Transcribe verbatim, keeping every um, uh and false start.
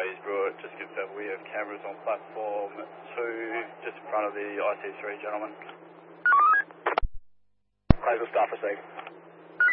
Hayes Brewer, just confirm we have cameras on platform two, just in front of the I T three, gentlemen. Hayes staff received.